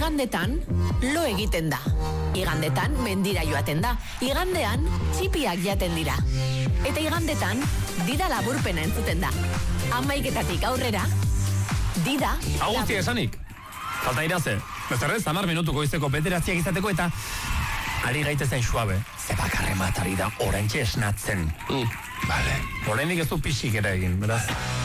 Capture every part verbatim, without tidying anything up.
Igandetan, lo egiten da. Igandetan, mendira joaten da. Igandean, txipiak jaten dira. Eta igandetan, dida laburpena entzuten da. Hamaiketatik aurrera, dida... Agustia esanik. Falta iraze. Bezerrez, hamar minutuko izteko bederatziak izateko eta ari gaitezen suabe. Zebakarre matari da orantxe esnatzen. Mm. Vale. Horrendik ez du pixik ere egin, beraz.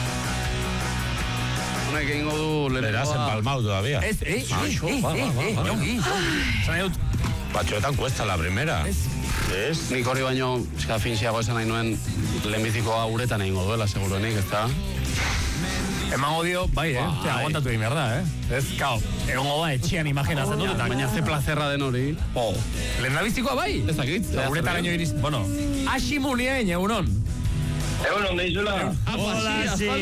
Honek egingo du lehenkoa... Beraz, empalmau todavía. Ez, eh, eh, eh, eh, eh, jongi. Zan edut... Batxoetan cuesta la primera. Ez. Ez. Nik horri baino, eska finxiago esan nahi nuen, lehenbizikoa uretan egingo duela, seguruenik, ez da? Emango dio, bai, eh? Te aguantatu egin behar da, eh? Ez, kao, egongo da, etxean imaginatzen dut, eta... Baina ze plazerra den hori. Oh, lehen nabizikoa bai? Ez dakit. Uretan gaino iriz... Bueno, Asimunien, egunon. Egunon, deizula. Hola,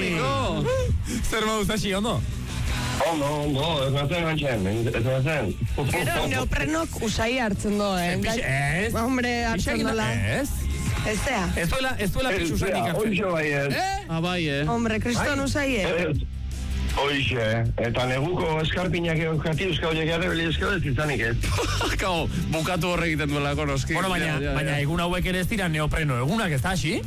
si. Zer moduz, Asi, ondo? Ondo, ondo, ez nazen gantzen, ez nazen. Gero, neoprenok usai hartzen do, eh? Ez? Hombre, hartzen dola. Ez? Ez zea. Ez duela, ez duela pixu zainik hartzen. Oixe bai ez. Ah, bai, eh? Hombre, kriston usai, eh? Oixe, eta neguko eskarpinak euskati euskal horiek jarrebeli euskal ez izanik ez. Kao, bukatu horre egiten duelako, noski. Bueno, baina, Ja, ja, ja. baina egun hauek ere ez dira neopreno egunak, ez da, Asi?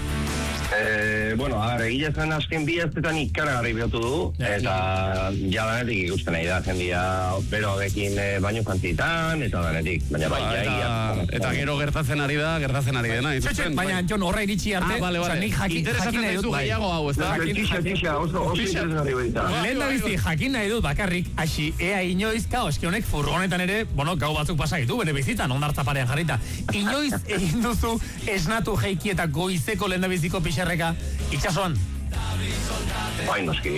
Eh, bueno, a ver, egile zen azken bi aztetan ikaragarri bihurtu du, eta ja danetik ikusten nahi da, jendia beroarekin eh, baino jantzitan, eta danetik, baina bai, Ba, ja, eta, ja, eta gero gertatzen ari da, gertatzen ari dena. Txotxe, baina, Jon, horra iritsi arte, Ah, bale, bale. oza, nik jakin, Interesatzen jakin nahi zaizu dut, bai. gehiago hau, ez da? Tixa, tixa, oso, oso interesgarri baita. Lehen da bizi, jakin nahi dut bakarrik, Asi, ea inoiz, kao, eski honek furgonetan ere, bueno, gau batzuk pasagitu, bere bizitan, ondartza parean jarrita. Inoiz egin duzu esnatu jeiki eta goizeko lehen da biziko pixerreka itxasoan. Bai, noski.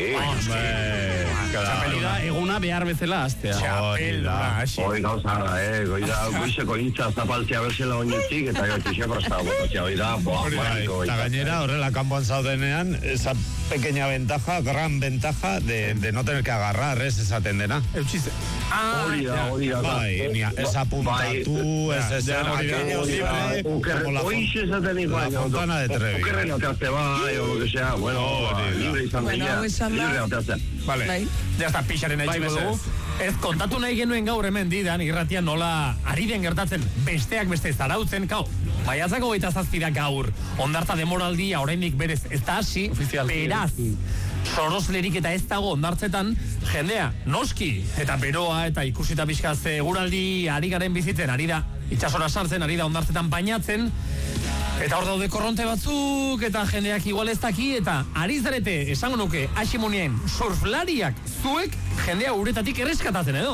Txapelida eguna behar bezala astea. Txapelda, Asi. Hoi gauza da, eh, goi da, goizeko intza zapaltzea bezala oinetik, eta gau tixe presta botatzea, hoi da, boa, mariko. Eta gainera, horrela kanpoan zaudenean, esa pequeña ventaja, gran ventaja de, de no tener que agarrar, ez esaten dena. Eutxize. Ah, Hori da, hori da. Bai, ni ez apuntatu, ez ezer, aquello libre, como la, Hoixe esaten la igual. fontana de Trevi. Okerren oteazte bai, o lo que sea, bueno, libre izan Bueno, daia, hau esan da. libre oteazte. Vale, Bai. ja está, pixaren Bai, haitxiko mesedez. dugu. Ez, kontatu nahi genuen gaur hemen didan, irratian nola ari den gertatzen, besteak beste zarautzen, kau, maiatzako gaita zazpira gaur, ondartza demoraldia oraindik berez, ez da hasi, Ofizialki. beraz, soroslerik eta ez dago ondartzetan, jendea, noski, eta beroa, eta ikusita pixkaz eguraldi ari garen bizitzen, ari da, itxasora sartzen, ari da ondartzetan bainatzen, eta hor daude korronte batzuk, eta jendeak igual ez daki, eta ari zarete, esango nuke, Asimonien, surflariak, zuek, jendea uretatik erreskatatzen edo.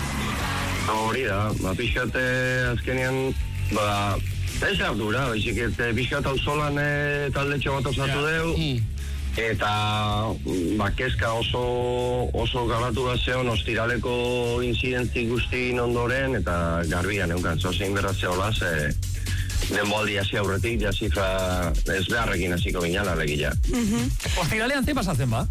Hori da, ba, pixkate azkenean, ba, ez ardura, baizik, eta pixkat auzolan e, taldetxo bat osatu deu, eta ba, kezka oso, oso garatu bat zeon, ostiraleko inzidentzi guztien ondoren, eta garbian eukan, zozein berratzea hola, ze denboaldi hasi aurretik, ja zifra ez beharrekin hasiko ginala legila. Ostiralean ze pasatzen ba?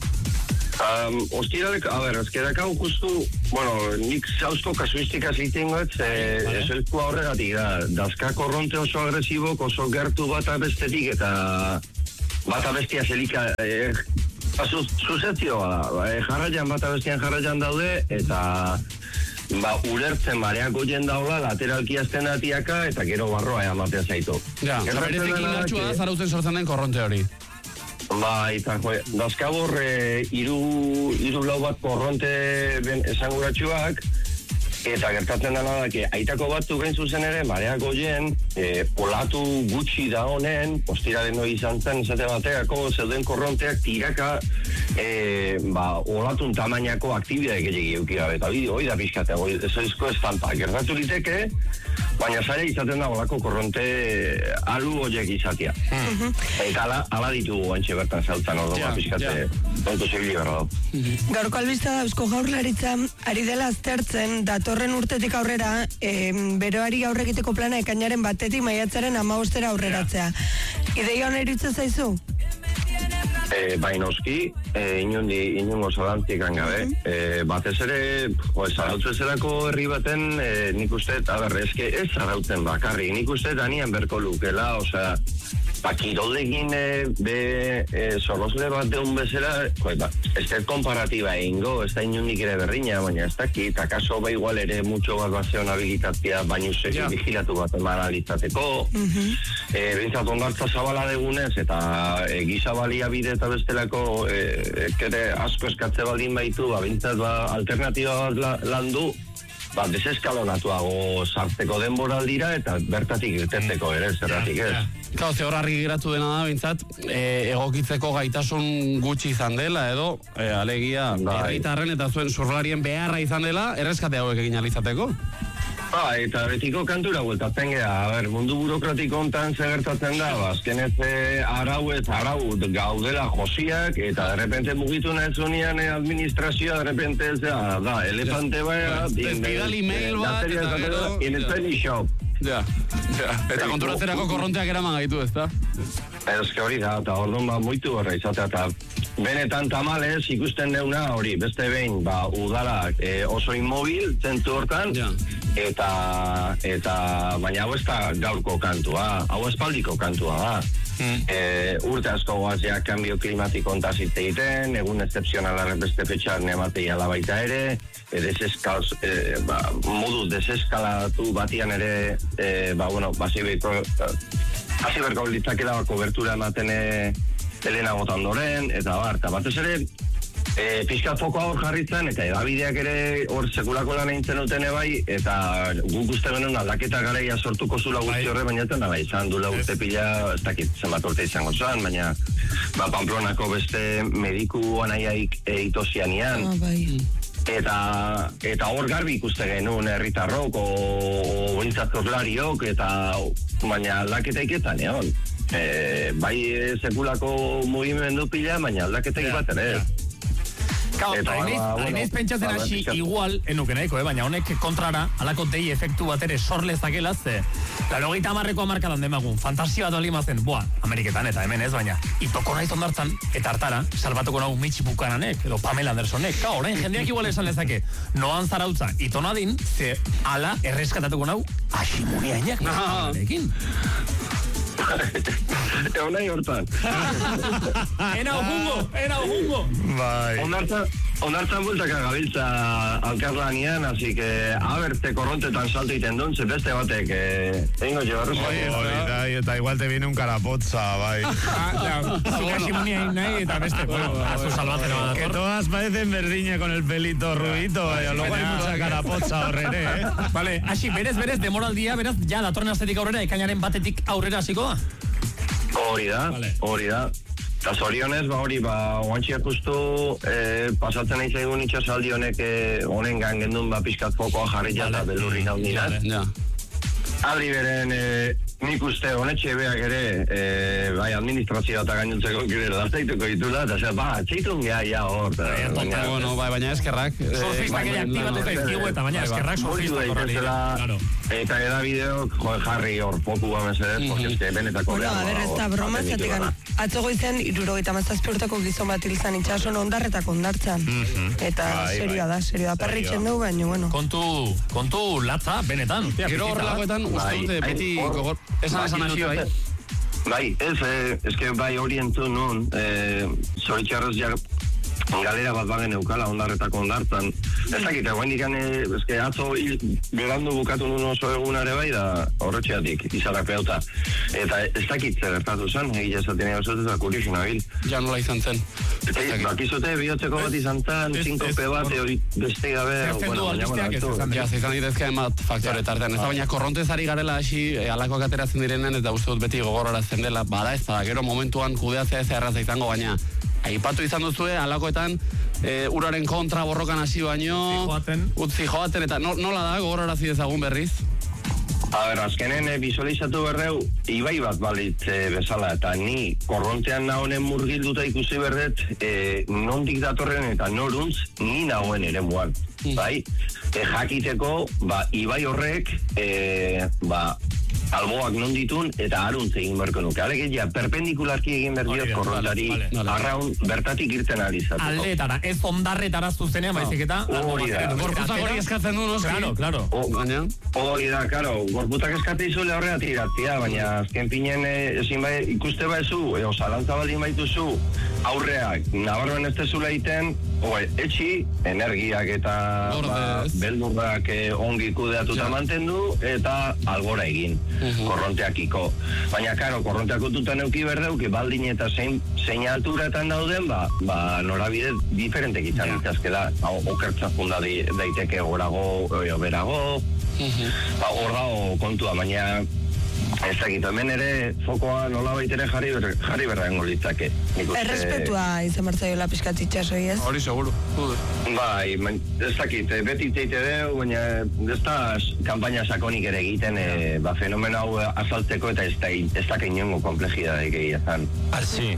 Um, ostiralek, a ber, ezkerak hau justu, bueno, nik zauzko kasuistika ziten got, ez elkua horregatik da, dazka korronte oso agresibok, oso gertu bata bestetik, eta bata bestia zelika, eh, zuzetzioa da, eh, jarraian bata bestian jarraian daude, eta ba, urertzen mareak goien daula, lateralki azten atiaka, eta gero barroa ematea zaitu. Ja, berezik indartsua da zarautzen sortzen den korronte hori. Ba, eta jo, dazkabor e, iru, iru lau bat korronte ben esanguratsuak, eta gertatzen dena da, que aitako batzuk gain zuzen ere, mareak goien, e, olatu gutxi da honen, ostiraren hori izan zen, esate bateako, zeuden korronteak tiraka, e, ba, olatun tamainako aktibidade gehiagi eukira, eta hori da pixkate, ez oizko estampa, gertatu liteke, baina zare izaten da olako korronte alu horiek izatea. Hmm. Eta ala, ala ditugu antxe bertan zautan, ordo Ja, yeah, pixkate, ja. tontu zibili berra da. Gaurko albista da Eusko Jaurlaritza ari dela aztertzen datorren urtetik aurrera eh, beroari aurre egiteko plana ekainaren batetik maiatzaren hamabostera aurreratzea. Ideia hona iruditzen zaizu? E, Bainoski, e, inundi, inungo zalantik gabe. Mm -hmm. e, batez ere, jo, zarautzu ezerako herri baten, e, nik uste, a ber, eske ez zarautzen bakarri, nik uste danian berko lukela, osea, ba, kiroldekin e, be e, zorrozle bat deun bezala, joi, ba, ez da komparatiba egingo, ez da inundik ere berriña, baina ez dakit, akaso ba igual ere mutxo bat bat zeon habilitatea, baino segi yeah. vigilatu bat eman alizateko, mm-hmm. e, bintzat ondartza zabala degunez, eta e, giza balia bide eta bestelako e, kere asko eskatze baldin baitu, ba, bintzat ba, alternatiba bat la, landu, ba, deseskalonatuago sartzeko denboraldira eta bertatik irteteko ere, zerratik ez. Kau, ze horarri geratu dena da, bintzat, e, egokitzeko gaitasun gutxi izan dela, edo, e, alegia, herritarren eta zuen surflarien beharra izan dela, erreskate hauek egin alizateko? Ba, eta betiko kantura bueltatzen geha, a ber, mundu burokratiko ontan zegertatzen da, ba, azkenez arau ez arau gaudela josiak, eta derrepente mugitu nahi zunian administrazioa, derrepente ez da, da, elefante baia, bidali mail bat, eta gero, in a tiny shop. Ja, ja, eta konturatzerako korronteak eraman gaitu, ez da? Ez que hori da, eta orduan ba, moitu horra izatea, eta benetan tamalez ikusten deuna hori, beste behin, ba, udalak e, oso inmobil, zentu hortan, ja. eta, eta, baina hau ez da gaurko kantua, hau espaldiko kantua da. Mm. E, urte asko goazia kambio klimatiko ontaz egiten, egun excepzionalaren beste fetxaren ematei alabaita ere, e, deseskal, e, ba, modu deseskalatu batian ere, e, ba, bueno, basi behiko, hasi berko litzakela kobertura ematen Elena Botandoren, eta bar, eta batez ere, e, pixka fokoa hor jarritzen, eta edabideak ere hor sekulako lan eintzen duten bai, eta guk uste genuen aldaketa garaia sortuko zula guzti horre, baina eta bai, izan dula urte pila, ez dakit zenbat urte izango zan, baina ba, Pamplonako beste mediku anaiaik eitosianian, ah, bai. Eta, eta hor garbi ikuste genuen herritarrok, o bintzatkozlariok, eta baina aldaketa iketan egon. E, bai sekulako mugimendu pila, baina aldaketa bat ere. Kao, hainez pentsatzen hasi igual, enuke nahiko, eh? Baina honek kontrara, alako dei efektu bat ere sorlezakela, ze, laro gehieta amarreko amarkadan demagun, fantasia bat olimazen, boa, Ameriketan eta hemen ez, baina, itoko nahi tondartzan, eta hartara, salbatuko nahu Mitch Buchananek, edo Pamela Andersonek, kao, orain jendeak igual esan lezake, noan zarautza, itonadin, ze, ala, erreskatatuko nahu, asimuniainak, naharekin. Egon nahi hortan. Ena ojungo, ena ojungo. Bai. Onartzan bultaka gabiltza alkarlanian, así que aberte korrontetan salto iten duen, ze beste batek egingo jo berrezak. Eta igual te viene un carapotza, bai. Zuka simunia nahi eta beste, bueno, azu salbatzen va. Que todas parecen berdiña con el pelito rubito, baina luego hay mucha carapotza horrere, eh? Vale, hasi, berez, berez, demoraldia, beraz, ja, datorren astetik aurrera, ekainaren batetik aurrera hasiko da? Hori da, hori da. Eta zorionez, ba hori, ba, oantxiak justu eh, pasatzen nahi zaigun itxasaldi honek eh, honen gangendun ba pixkat fokoa jarri jata belurrik hau nira. Ja. Aldi beren, eh, nik uste honetxe beak ere, eh, bai, administrazioa eta gainuntzeko kire lazaituko ditula, eta zer, ba, txeitun geha ja hor. Baina, bueno, bai, baina eskerrak. Surfistak ere aktibatu zaizkigu eta baina eskerrak surfistak horreli. Eta eda bideok, jo, jarri hor foku bamesedez, porque ez que benetako bueno, a ver, ez da broma, zatik atzo goizen, irurogeita mazazpi urteko gizon bat hilzan itxason ondarretako ondartzan. Eta serioa da, serioa da, perritzen dugu, baina, bueno. Kontu, kontu latza, benetan. Gero horrelakoetan, uste dute, beti gogor, esan esan hasi bai. Bai, ez, ez que bai orientu nun, zoritxarrez jar galera bat bagen eukala ondarretako ondartzan. Ez dakit, egoen dikan, ez que atzo berandu bukatu nun oso egunare bai da horretxeatik, izarak peuta. Eta ez dakit zer gertatu zen, egia esaten ega zut, eta kuriosu nabil. Ja nola izan zen. Bakizute, bihotzeko bat izan zen, sinkope bat, hori beste gabe. Zertzen du albisteak ez izan. Ja, izan ditezke emat faktore tartean. Ez da baina korrontez ari garela hasi, alakoak ateratzen direnen, eta uste dut beti gogorarazten dela, bada ez da, gero momentuan kudeatzea ez erraza izango, baina aipatu izan duzue, alakoetan e, uraren kontra borrokan hasi baino, utzi joaten, eta no, nola da, gogorarazi dezagun berriz? A ber, azkenen e, visualizatu berdeu, ibai bat balit e, bezala, eta ni korrontean nahonen murgilduta ikusi berdet, e, nondik datorren eta noruntz, ni nahoen ere muan, mm. bai? E, jakiteko, ba, ibai horrek, e, ba, alboak non ditun, eta aruntz egin berko nuke. Alegia, perpendikularki egin berdiot korrontari, arraun bertatik irten alizateko. Aldeetara, ez ondarretara zuzenean, baizik eta... Hori da. Gorputzak hori eskatzen du, noski? Claro, claro. Baina? Hori da, karo, gorputak eskate izule horrela tiratzea, baina azken pinen ezin bai ikuste baizu, eo zalantza baldin baituzu, aurreak, nabarroen ez tezula egiten, Oe, etxi, energiak eta ba, beldurrak eh, ongi kudeatuta ja. mantendu eta algora egin, uh-huh. korronteakiko. Baina, karo, korronteak ututan euki berdeuk, baldin eta zein, zein alturatan dauden, ba, ba norabide diferentek izan ja. itazkela. Ba, okertza funda di, daiteke gorago, oio, berago, uh-huh. ba, hor dago kontua, baina... Ez dakit, hemen ere fokoa nola baitere jarri, ber, jarri berra engo litzake. Errespetua izan martzaioela pizkat itxasoi, ez? Hori seguru. Bai, ez dakit, beti teite deu, baina ez da kampaina sakonik ere egiten, e, ba, fenomeno hau azaltzeko eta ez da, ez da inongo komplejidadek egia zan. Asi.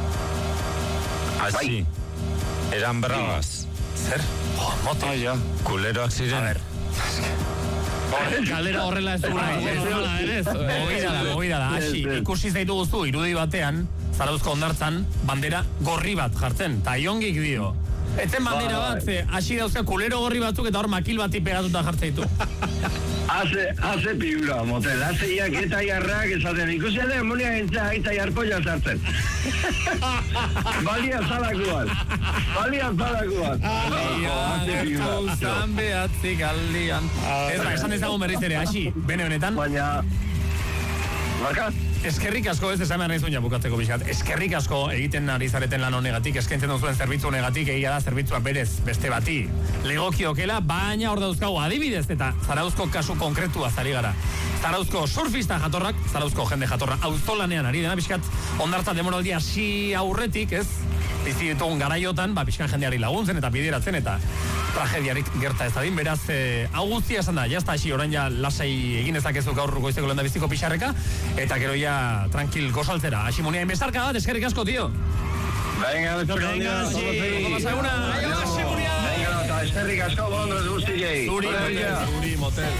Asi. Bai. Eran bravas. Zer? Oh, mote. Ah, ja. Kuleroak ziren. A ver. Galera horrela ez dura, ez Mogida da, mogida da, hasi, ikusi zaitu guztu, irudi batean, Zarauzko hondartzan, bandera gorri bat jartzen, eta iongik dio. Etzen bandera bat, ze, hasi dauzka kulero gorri batzuk eta hor makil bati pegatuta jartzeitu. Haze, haze piura, motel, haze iak eta jarrak esaten, ikusi alde, monia entza, eta jarpoia zartzen. Balia zalakuan, balia zalakuan. Alian, zan behatzik aldian. Ez da, esan ezagun berriz ere, hasi, bene honetan. Baina, baka? Eskerrik asko, ez esan behar nahi zuen bukatzeko bizkat. Eskerrik asko egiten ari zareten lan honegatik, eskaintzen duzuen zerbitzu honegatik, egia da zerbitzua berez beste bati legokiokela, baina hor dauzkagu adibidez eta Zarauzko kasu konkretua zari gara. Zarauzko surfista jatorrak, Zarauzko jende jatorra auzolanean ari dena bizkat, ondartza demoraldia hasi aurretik, ez? Bizi ditugun garaiotan, ba, pixkan jendeari laguntzen eta bideratzen eta tragediarik gerta ez adin, beraz, eh, hau guztia esan da, jazta hasi orain ja lasai egin ezakezu gaur goizeko lenda biziko pixarreka, eta gero ja tranquil gozaltzera. Hasi munia inbestarka bat, eskerrik asko, tio. Venga, Venga, hasi. Ondo pasa eguna. Hasi munia. Venga, eta eskerrik asko, bondrez guztiei. Zuri, zuri, motel.